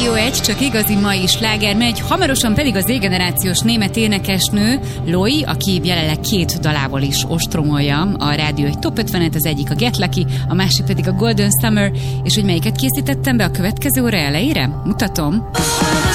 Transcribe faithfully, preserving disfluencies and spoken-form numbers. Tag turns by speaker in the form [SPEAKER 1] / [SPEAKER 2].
[SPEAKER 1] Rádió egy, csak igazi mai sláger megy, hamarosan pedig az Z-generációs német énekesnő Loi, aki jelenleg két dalával is ostromolja a Rádió egy top ötvenet, az egyik a Get Lucky, a másik pedig a Golden Summer, és hogy melyiket készítettem be a következő óra elejére? Mutatom.